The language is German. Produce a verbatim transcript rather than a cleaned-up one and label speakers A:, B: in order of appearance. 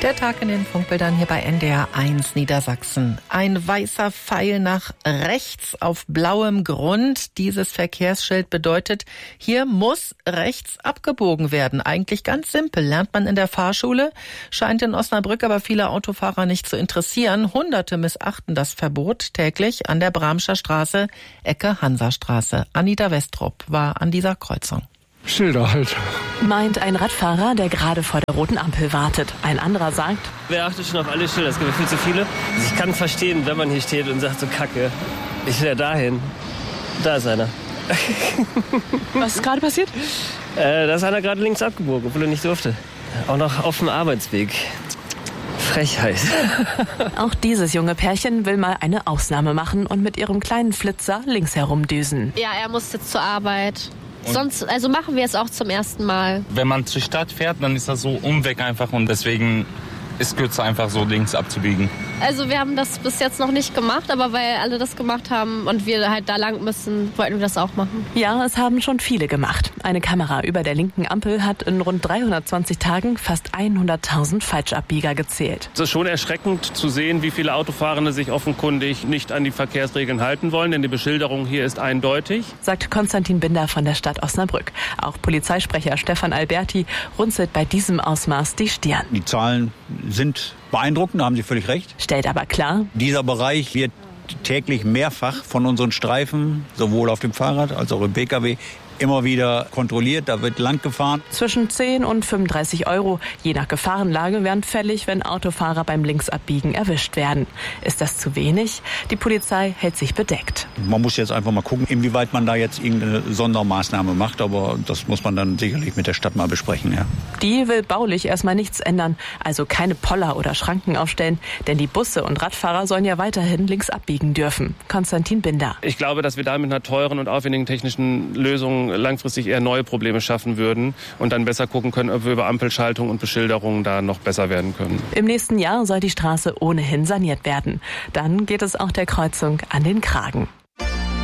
A: Der Tag in den Funkbildern hier bei N D R eins Niedersachsen. Ein weißer Pfeil nach rechts auf blauem Grund. Dieses Verkehrsschild bedeutet, hier muss rechts abgebogen werden. Eigentlich ganz simpel, lernt man in der Fahrschule. Scheint in Osnabrück aber viele Autofahrer nicht zu interessieren. Hunderte missachten das Verbot täglich an der Bramscher Straße, Ecke Hansastraße. Anita Westrup war an dieser Kreuzung.
B: Schilder halt.
C: Meint ein Radfahrer, der gerade vor der roten Ampel wartet. Ein anderer sagt:
D: Wer achtet schon auf alle Schilder? Es gibt viel zu viele. Also ich kann verstehen, wenn man hier steht und sagt so Kacke. Ich will ja dahin. Da ist einer.
C: Was ist gerade passiert?
D: Äh, da ist einer gerade links abgebogen, obwohl er nicht durfte. Auch noch auf dem Arbeitsweg. Frechheit.
C: Auch dieses junge Pärchen will mal eine Ausnahme machen und mit ihrem kleinen Flitzer links herumdüsen.
E: Ja, er muss jetzt zur Arbeit. Und sonst, also machen wir es auch zum ersten Mal.
F: Wenn man zur Stadt fährt, dann ist das so umweg einfach und deswegen ist kürzer einfach so links abzubiegen.
E: Also wir haben das bis jetzt noch nicht gemacht, aber weil alle das gemacht haben und wir halt da lang müssen, wollten wir das auch machen.
C: Ja, es haben schon viele gemacht. Eine Kamera über der linken Ampel hat in rund dreihundertzwanzig Tagen fast hunderttausend Falschabbieger gezählt.
G: Es ist schon erschreckend zu sehen, wie viele Autofahrende sich offenkundig nicht an die Verkehrsregeln halten wollen, denn die Beschilderung hier ist eindeutig.
C: Sagt Konstantin Binder von der Stadt Osnabrück. Auch Polizeisprecher Stefan Alberti runzelt bei diesem Ausmaß die Stirn.
H: Die Zahlen sind beeindruckend, da haben Sie völlig recht.
C: Stellt aber klar:
H: Dieser Bereich wird täglich mehrfach von unseren Streifen, sowohl auf dem Fahrrad als auch im Pkw, immer wieder kontrolliert, da wird lang gefahren.
C: Zwischen zehn und fünfunddreißig Euro, je nach Gefahrenlage, werden fällig, wenn Autofahrer beim Linksabbiegen erwischt werden. Ist das zu wenig? Die Polizei hält sich bedeckt.
H: Man muss jetzt einfach mal gucken, inwieweit man da jetzt irgendeine Sondermaßnahme macht, aber das muss man dann sicherlich mit der Stadt mal besprechen. Ja.
C: Die will baulich erstmal nichts ändern, also keine Poller oder Schranken aufstellen, denn die Busse und Radfahrer sollen ja weiterhin links abbiegen dürfen. Konstantin Binder.
G: Ich glaube, dass wir da mit einer teuren und aufwendigen technischen Lösung langfristig eher neue Probleme schaffen würden und dann besser gucken können, ob wir über Ampelschaltung und Beschilderung da noch besser werden können.
C: Im nächsten Jahr soll die Straße ohnehin saniert werden. Dann geht es auch der Kreuzung an den Kragen.